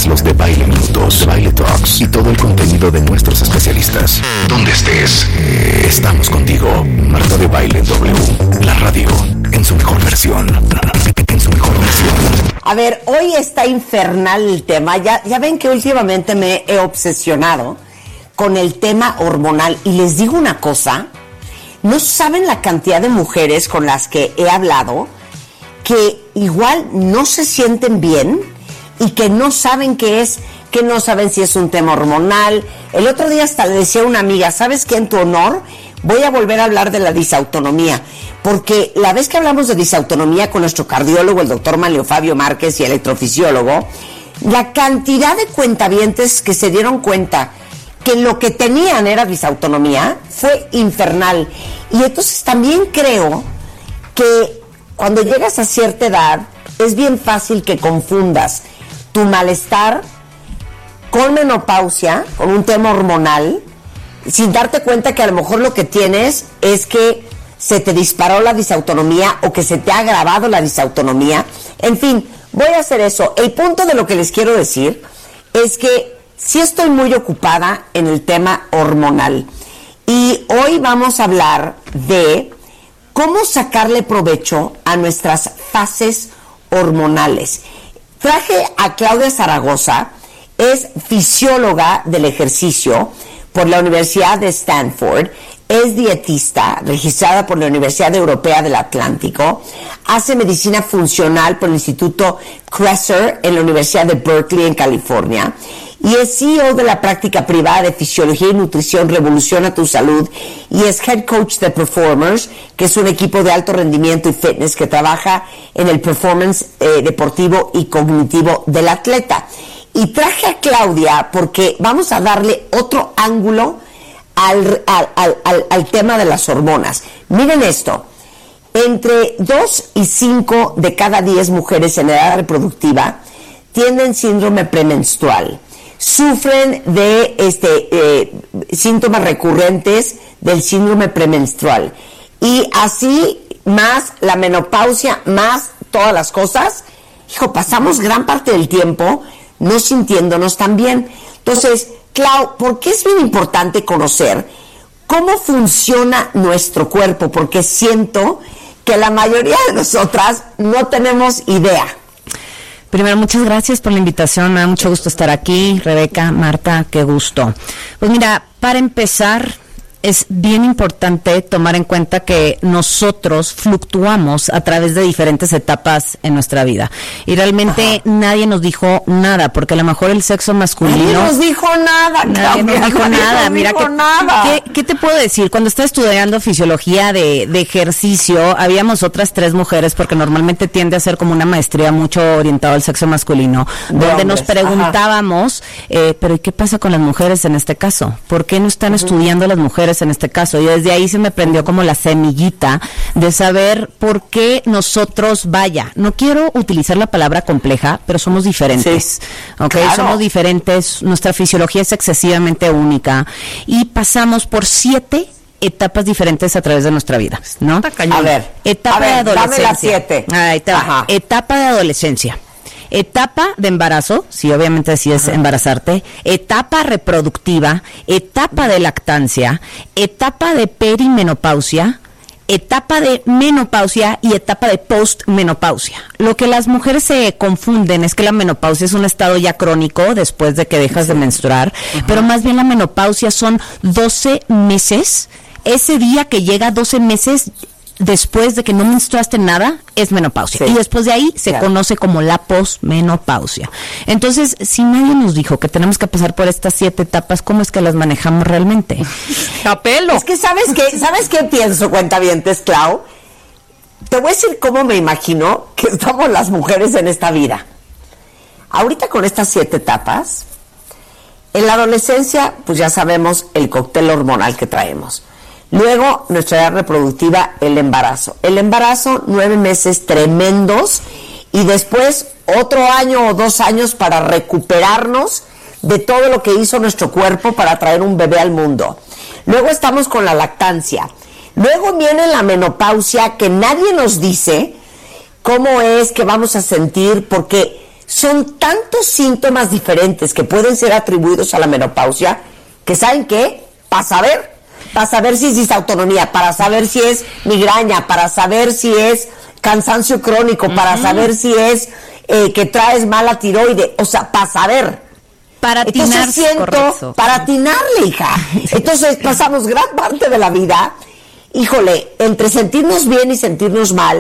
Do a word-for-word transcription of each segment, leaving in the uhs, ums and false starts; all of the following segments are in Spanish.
los de Baile Minutos, Baile Talks y todo el contenido de nuestros especialistas. Donde estés, estamos contigo. Marta de Baile W, la radio en su mejor versión. En su mejor versión. A ver, hoy está infernal el tema. Ya, ya ven que últimamente me he obsesionado con el tema hormonal. Y les digo una cosa, no saben la cantidad de mujeres con las que he hablado que igual no se sienten bien y que no saben qué es, que no saben si es un tema hormonal. El otro día hasta le decía a una amiga, ¿sabes qué? En tu honor voy a volver a hablar de la disautonomía, porque la vez que hablamos de disautonomía con nuestro cardiólogo, el doctor Manlio Fabio Márquez, y electrofisiólogo, la cantidad de cuentavientes que se dieron cuenta que lo que tenían era disautonomía fue infernal. Y entonces también creo que cuando llegas a cierta edad es bien fácil que confundas tu malestar con menopausia, con un tema hormonal, sin darte cuenta que a lo mejor lo que tienes es que se te disparó la disautonomía o que se te ha agravado la disautonomía. En fin, voy a hacer eso. El punto de lo que les quiero decir es que sí estoy muy ocupada en el tema hormonal. Y hoy vamos a hablar de cómo sacarle provecho a nuestras fases hormonales. Traje a Claudia Zaragoza, es fisióloga del ejercicio por la Universidad de Stanford, es dietista registrada por la Universidad Europea del Atlántico, hace medicina funcional por el Instituto Kresser en la Universidad de Berkeley en California, y es C E O de la práctica privada de Fisiología y Nutrición Revoluciona tu Salud, y es Head Coach de Performers, que es un equipo de alto rendimiento y fitness que trabaja en el performance eh, deportivo y cognitivo del atleta. Y traje a Claudia porque vamos a darle otro ángulo al, al, al, al, al tema de las hormonas. Miren esto, entre dos y cinco de cada diez mujeres en edad reproductiva tienen síndrome premenstrual. Sufren de este eh, síntomas recurrentes del síndrome premenstrual. Y así, más la menopausia, más todas las cosas, hijo, pasamos gran parte del tiempo no sintiéndonos tan bien. Entonces, Clau, ¿por qué es bien importante conocer cómo funciona nuestro cuerpo? Porque siento que la mayoría de nosotras no tenemos idea. Primero, muchas gracias por la invitación, me da mucho gusto estar aquí. Rebeca, Marta, qué gusto. Pues mira, para empezar, es bien importante tomar en cuenta que nosotros fluctuamos a través de diferentes etapas en nuestra vida. Y realmente Ajá. nadie nos dijo nada, porque a lo mejor el sexo masculino... Nadie nos dijo nada, Nadie nos dijo nadie nada. Nos Mira, dijo ¿qué, nada. ¿qué, ¿qué te puedo decir? Cuando estaba estudiando fisiología de, de ejercicio, habíamos otras tres mujeres, porque normalmente tiende a ser como una maestría mucho orientada al sexo masculino, de donde hombres. Nos preguntábamos, eh, pero ¿y qué pasa con las mujeres en este caso? ¿Por qué no están uh-huh. estudiando las mujeres en este caso? Y desde ahí se me prendió como la semillita de saber por qué nosotros, vaya, no quiero utilizar la palabra compleja, pero somos diferentes, sí, ¿ok? Claro. Somos diferentes, nuestra fisiología es excesivamente única y pasamos por siete etapas diferentes a través de nuestra vida, ¿no? A ver, etapa a ver, de adolescencia. Dame las siete. Ahí te va. Etapa de adolescencia. Etapa de embarazo, si obviamente decides embarazarte, etapa reproductiva, etapa de lactancia, etapa de perimenopausia, etapa de menopausia y etapa de postmenopausia. Lo que las mujeres se confunden es que la menopausia es un estado ya crónico después de que dejas de menstruar, uh-huh. pero más bien la menopausia son doce meses. Ese día que llega doce meses después de que no menstruaste nada, es menopausia. Sí. Y después de ahí se claro. conoce como la posmenopausia. Entonces, si nadie nos dijo que tenemos que pasar por estas siete etapas, ¿cómo es que las manejamos realmente? ¡A pelo! Es que, ¿sabes qué? ¿Sabes qué pienso, cuentavientes, Clau? Te voy a decir cómo me imagino que estamos las mujeres en esta vida. Ahorita con estas siete etapas, en la adolescencia, pues ya sabemos el cóctel hormonal que traemos. Luego, nuestra edad reproductiva, el embarazo. El embarazo, nueve meses tremendos, y después otro año o dos años para recuperarnos de todo lo que hizo nuestro cuerpo para traer un bebé al mundo. Luego estamos con la lactancia. Luego viene la menopausia, que nadie nos dice cómo es que vamos a sentir, porque son tantos síntomas diferentes que pueden ser atribuidos a la menopausia, que ¿saben qué? Para saber, para saber si es disautonomía, para saber si es migraña, para saber si es cansancio crónico, uh-huh. para saber si es eh, que traes mala tiroide, o sea, para saber. Para atinar, entonces siento, correcto. Para atinarle, hija. Entonces pasamos gran parte de la vida, híjole, entre sentirnos bien y sentirnos mal,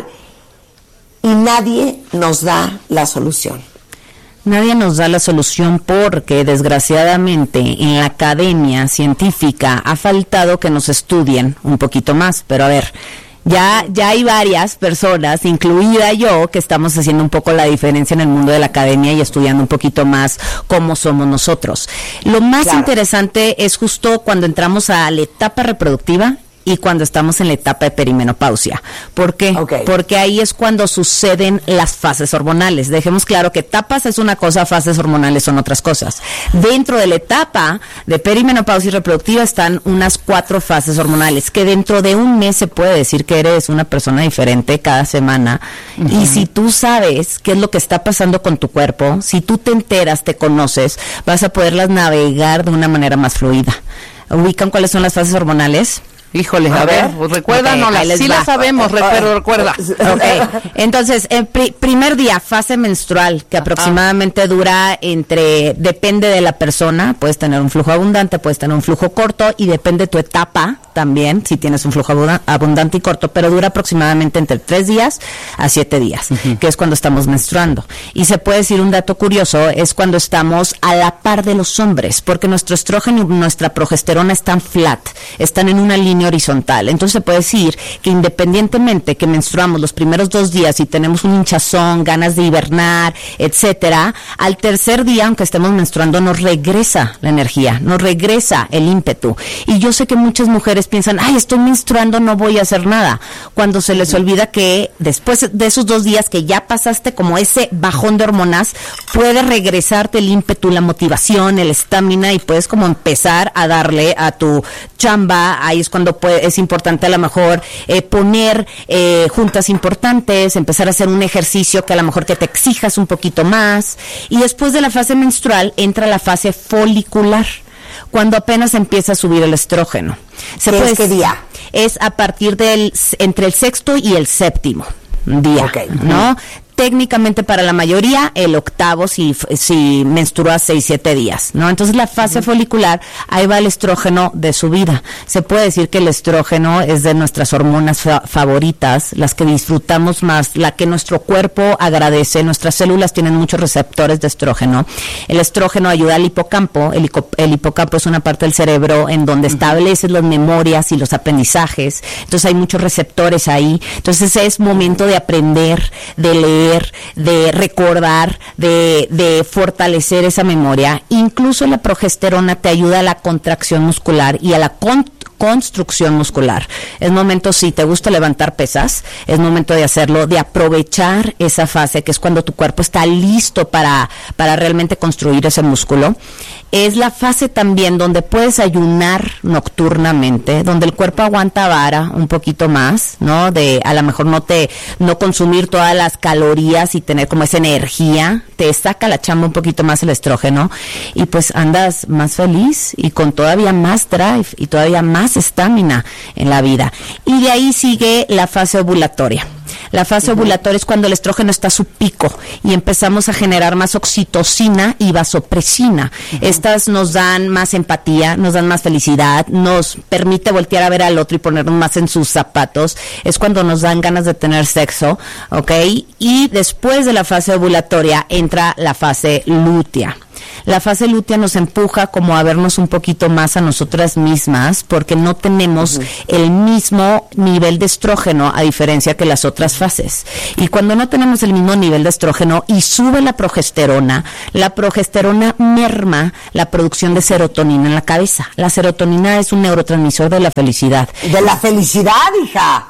y nadie nos da la solución. Nadie nos da la solución porque, desgraciadamente, en la academia científica ha faltado que nos estudien un poquito más. Pero a ver, ya ya hay varias personas, incluida yo, que estamos haciendo un poco la diferencia en el mundo de la academia y estudiando un poquito más cómo somos nosotros. Lo más claro. interesante es justo cuando entramos a la etapa reproductiva y cuando estamos en la etapa de perimenopausia. ¿Por qué? Okay. Porque ahí es cuando suceden las fases hormonales. Dejemos claro que etapas es una cosa, fases hormonales son otras cosas. Dentro de la etapa de perimenopausia y reproductiva están unas cuatro fases hormonales, que dentro de un mes se puede decir que eres una persona diferente cada semana. Uh-huh. Y si tú sabes qué es lo que está pasando con tu cuerpo, si tú te enteras, te conoces, vas a poderlas navegar de una manera más fluida. ¿Ubican cuáles son las fases hormonales? Híjole, a, a ver, ver, recuérdanos, okay, sí la sabemos, pero recuerda. Okay. Entonces, el pr- primer día, fase menstrual, que aproximadamente ah. dura entre, depende de la persona, puedes tener un flujo abundante, puedes tener un flujo corto, y depende de tu etapa también, si tienes un flujo abundante y corto, pero dura aproximadamente entre tres días a siete días, uh-huh. que es cuando estamos menstruando. Y se puede decir un dato curioso, es cuando estamos a la par de los hombres, porque nuestro estrógeno y nuestra progesterona están flat, están en una línea horizontal. Entonces se puede decir que independientemente que menstruamos los primeros dos días y tenemos un hinchazón, ganas de hibernar, etcétera, al tercer día, aunque estemos menstruando, nos regresa la energía, nos regresa el ímpetu. Y yo sé que muchas mujeres piensan, ay, estoy menstruando, no voy a hacer nada, cuando se les olvida que después de esos dos días que ya pasaste como ese bajón de hormonas, puede regresarte el ímpetu, la motivación, el estamina, y puedes como empezar a darle a tu chamba. Ahí es cuando puede, es importante a lo mejor eh, poner eh, juntas importantes, empezar a hacer un ejercicio que a lo mejor que te exijas un poquito más, y después de la fase menstrual entra la fase folicular, cuando apenas empieza a subir el estrógeno. ¿Se puede, ¿Qué día? Es a partir del, entre el sexto y el séptimo día, okay. ¿no? Uh-huh. Técnicamente para la mayoría el octavo si si menstrua seis, siete días, ¿no? Entonces la fase uh-huh. folicular, ahí va el estrógeno de su vida. Se puede decir que el estrógeno es de nuestras hormonas fa- favoritas, las que disfrutamos más, la que nuestro cuerpo agradece. Nuestras células tienen muchos receptores de estrógeno. El estrógeno ayuda al hipocampo. El, hipo- el hipocampo es una parte del cerebro en donde uh-huh. establece las memorias y los aprendizajes. Entonces hay muchos receptores ahí. Entonces es momento de aprender, de leer, de recordar, de, de fortalecer esa memoria. Incluso la progesterona te ayuda a la contracción muscular y a la con, construcción muscular. Es momento, si te gusta levantar pesas, es momento de hacerlo, de aprovechar esa fase, que es cuando tu cuerpo está listo para, para realmente construir ese músculo. Es la fase también donde puedes ayunar nocturnamente, donde el cuerpo aguanta vara un poquito más, ¿no? De a lo mejor no te no consumir todas las calorías y tener como esa energía, te saca la chamba un poquito más el estrógeno, y pues andas más feliz y con todavía más drive y todavía más estamina en la vida. Y de ahí sigue la fase ovulatoria. La fase uh-huh. ovulatoria es cuando el estrógeno está a su pico y empezamos a generar más oxitocina y vasopresina. Uh-huh. Estas nos dan más empatía, nos dan más felicidad, nos permite voltear a ver al otro y ponernos más en sus zapatos. Es cuando nos dan ganas de tener sexo, ¿ok? Y después de la fase ovulatoria entra la fase lútea. La fase lútea nos empuja como a vernos un poquito más a nosotras mismas, porque no tenemos uh-huh. el mismo nivel de estrógeno a diferencia que las otras fases. Y cuando no tenemos el mismo nivel de estrógeno y sube la progesterona, la progesterona merma la producción de serotonina en la cabeza. La serotonina es un neurotransmisor de la felicidad. De la felicidad, hija.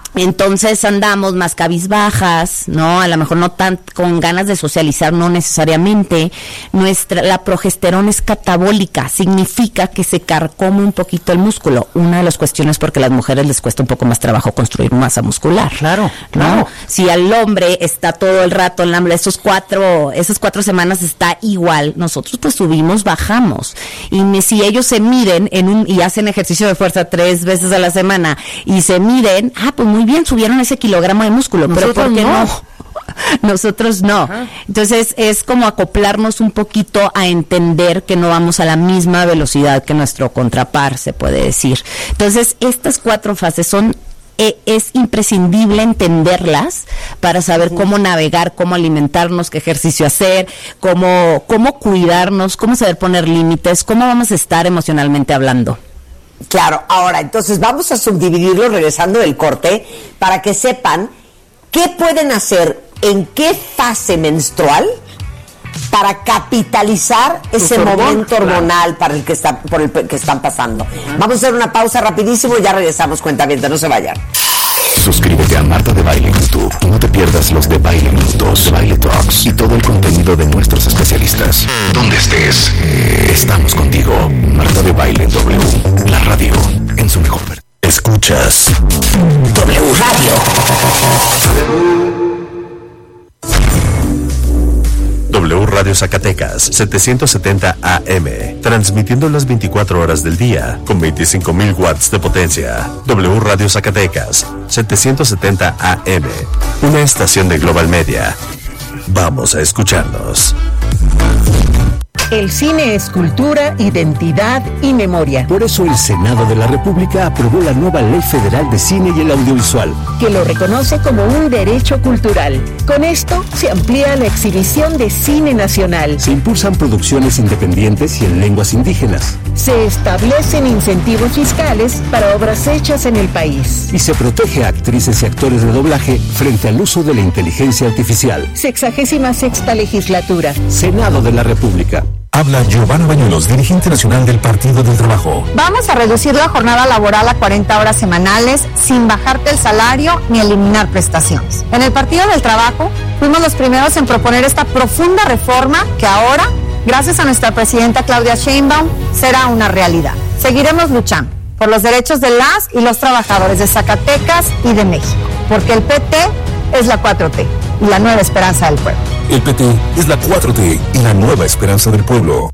Entonces andamos más cabizbajas, ¿no? A lo mejor no tan con ganas de socializar, no necesariamente. Nuestra, la progesterona es catabólica, significa que se carcome un poquito el músculo. Una de las cuestiones porque a las mujeres les cuesta un poco más trabajo construir masa muscular. Claro, ¿no? claro. Si al hombre está todo el rato en la, esos cuatro, esas cuatro semanas está igual, nosotros pues subimos, bajamos. Y me, si ellos se miden en un, y hacen ejercicio de fuerza tres veces a la semana, y se miden, ah, pues muy bien, subieron ese kilogramo de músculo, pero ¿por qué no? no? Nosotros no. Ajá. Entonces es como acoplarnos un poquito a entender que no vamos a la misma velocidad que nuestro contrapar, se puede decir. Entonces estas cuatro fases son eh, es imprescindible entenderlas para saber cómo navegar, cómo alimentarnos, qué ejercicio hacer, cómo cómo cuidarnos, cómo saber poner límites, cómo vamos a estar emocionalmente hablando. Claro, ahora, entonces vamos a subdividirlo regresando del corte para que sepan qué pueden hacer en qué fase menstrual para capitalizar ese hormón, momento hormonal claro. para el que está, por el que están pasando. Uh-huh. Vamos a hacer una pausa rapidísimo y ya regresamos, cuentavientes, no se vayan. Suscríbete a Marta de Baile en YouTube y no te pierdas los de Baile Minutos, de Baile Talks y todo el contenido de nuestros especialistas. Donde estés, estamos contigo. Marta de Baile W, la radio en su mejor versión. Escuchas W Radio. W Radio Zacatecas, setecientos setenta A M, transmitiendo las veinticuatro horas del día, con veinticinco mil watts de potencia. W Radio Zacatecas, setecientos setenta A M, una estación de Global Media. Vamos a escucharnos. El cine es cultura, identidad y memoria. Por eso el Senado de la República aprobó la nueva Ley Federal de Cine y el Audiovisual, que lo reconoce como un derecho cultural. Con esto se amplía la exhibición de cine nacional. Se impulsan producciones independientes y en lenguas indígenas. Se establecen incentivos fiscales para obras hechas en el país. Y se protege a actrices y actores de doblaje frente al uso de la inteligencia artificial. Sexagésima sexta legislatura. Senado de la República. Habla Giovanna Bañuelos, dirigente nacional del Partido del Trabajo. Vamos a reducir la jornada laboral a cuarenta horas semanales sin bajarte el salario ni eliminar prestaciones. En el Partido del Trabajo fuimos los primeros en proponer esta profunda reforma que ahora, gracias a nuestra presidenta Claudia Sheinbaum, será una realidad. Seguiremos luchando por los derechos de las y los trabajadores de Zacatecas y de México, porque el P T es la cuatro T y la nueva esperanza del pueblo. El P T es la cuatro T y la nueva esperanza del pueblo.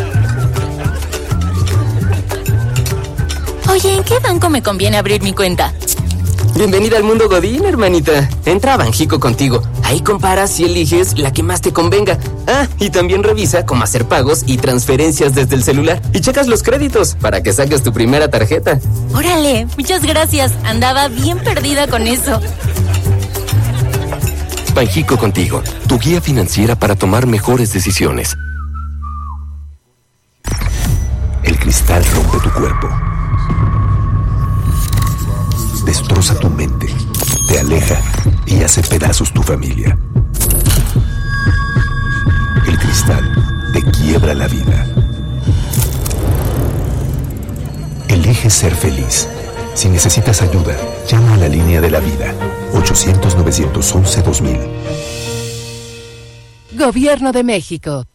Oye, ¿en qué banco me conviene abrir mi cuenta? Bienvenida al mundo Godín, hermanita. Entra a Banjico Contigo. Ahí comparas y eliges la que más te convenga. Ah, y también revisa cómo hacer pagos y transferencias desde el celular. Y checas los créditos para que saques tu primera tarjeta. Órale, muchas gracias. Andaba bien perdida con eso. Banjico Contigo, tu guía financiera para tomar mejores decisiones. El cristal rompe tu cuerpo. Destroza tu mente, te aleja y hace pedazos tu familia. El cristal te quiebra la vida. Elige ser feliz. Si necesitas ayuda, llama a la línea de la vida. ochocientos, novecientos once, dos mil. Gobierno de México.